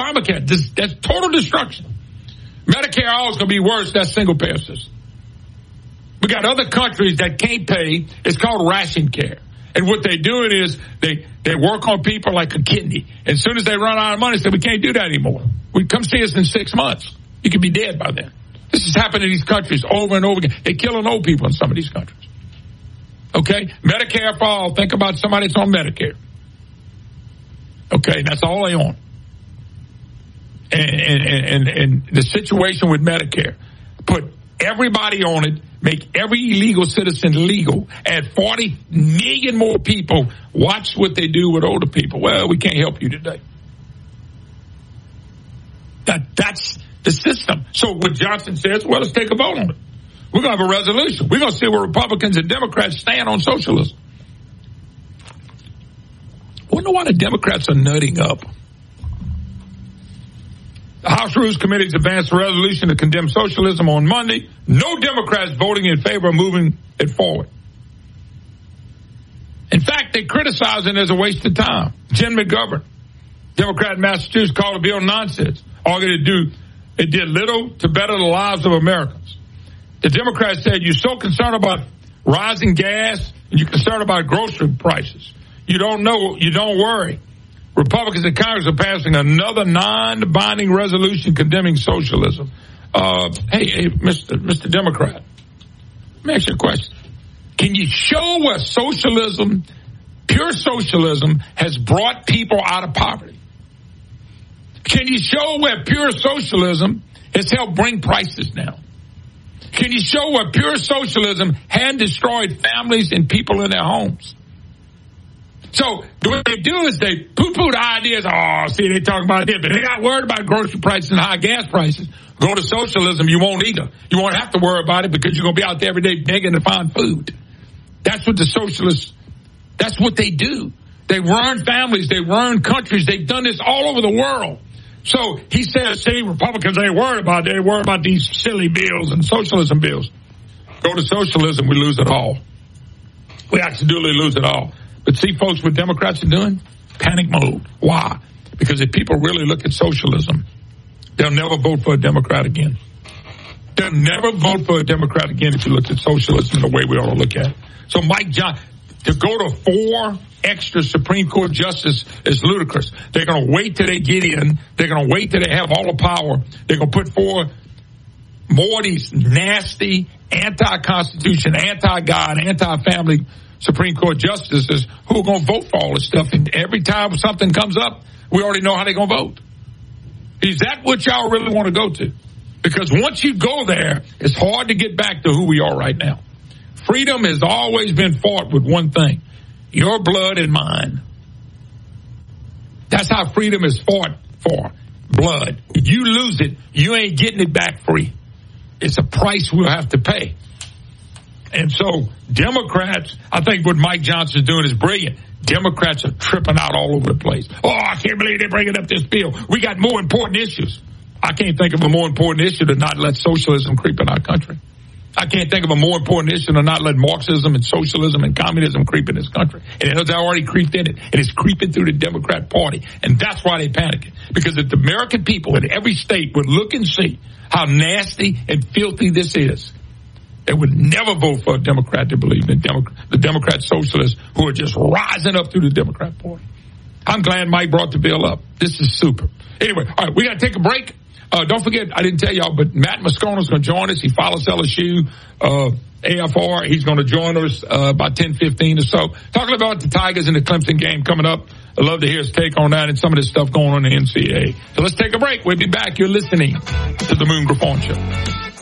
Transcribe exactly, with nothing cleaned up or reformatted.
Obamacare, this, that's total destruction. Medicare always going to be worse. That's single-payer system. We got other countries that can't pay. It's called ration care. And what they're doing is they, they work on people like a kidney. As soon as they run out of money, they say, we can't do that anymore. We come see us in six months. You could be dead by then. This has happened in these countries over and over again. They're killing old people in some of these countries. Okay? Medicare for all. Think about somebody that's on Medicare. Okay? That's all they on. And, and, and, and the situation with Medicare, put everybody on it, make every illegal citizen legal, add forty million more people, watch what they do with older people. Well, we can't help you today. That That's the system. So what Johnson says, well, let's take a vote on it. We're going to have a resolution. We're going to see where Republicans and Democrats stand on socialism. I wonder why the Democrats are nutting up. The House Rules Committee's advanced a resolution to condemn socialism on Monday. No Democrats voting in favor of moving it forward. In fact, they criticize it as a waste of time. Jim McGovern, Democrat in Massachusetts, called the bill nonsense. All it did do, it did little to better the lives of Americans. The Democrats said, you're so concerned about rising gas and you're concerned about grocery prices. You don't know, you don't worry. Republicans in Congress are passing another non-binding resolution condemning socialism. Uh, hey, hey, Mister Mister Democrat, let me ask you a question. Can you show where socialism, pure socialism, has brought people out of poverty? Can you show where pure socialism has helped bring prices down? Can you show where pure socialism had destroyed families and people in their homes? So what they do is they poo-poo the ideas. Oh, see, they talk about it, but they got worried about grocery prices and high gas prices. Go to socialism, you won't either. You won't have to worry about it because you're going to be out there every day begging to find food. That's what the socialists, that's what they do. They run families, they run countries. They've done this all over the world. So he says, see, Republicans ain't worried about it. They worry about these silly bills and socialism bills. Go to socialism, we lose it all. We absolutely lose it all. But see, folks, what Democrats are doing? Panic mode. Why? Because if people really look at socialism, they'll never vote for a Democrat again. They'll never vote for a Democrat again if you look at socialism the way we ought to look at it. So Mike Johnson, to go to four extra Supreme Court justices is ludicrous. They're going to wait till they get in. They're going to wait till they have all the power. They're going to put four more of these nasty, anti-Constitution, anti-God, anti-family Supreme Court justices who are going to vote for all this stuff. And every time something comes up, we already know how they're going to vote. Is that what y'all really want to go to? Because once you go there, it's hard to get back to who we are right now. Freedom has always been fought with one thing: your blood and mine. That's how freedom is fought for. Blood. If you lose it, you ain't getting it back free. It's a price we'll have to pay. And so Democrats, I think what Mike Johnson's doing is brilliant. Democrats are tripping out all over the place. Oh, I can't believe they're bringing up this bill. We got more important issues. I can't think of a more important issue than not let socialism creep in our country. I can't think of a more important issue than not let Marxism and socialism and communism creep in this country. And it has already creeped in it. It is creeping through the Democrat Party. And that's why they're panicking. Because if the American people in every state would look and see how nasty and filthy this is, they would never vote for a Democrat to believe in Democrat, the Democrat socialists who are just rising up through the Democrat Party. I'm glad Mike brought the bill up. This is super. Anyway, all right, we got to take a break. Uh, don't forget, I didn't tell y'all, but Matt Moscona is going to join us. He follows L S U, uh, A F R. He's going to join us uh, about ten fifteen or so. Talking about the Tigers and the Clemson game coming up. I'd love to hear his take on that and some of this stuff going on in the N C double A. So let's take a break. We'll be back. You're listening to the Moon Griffon Show.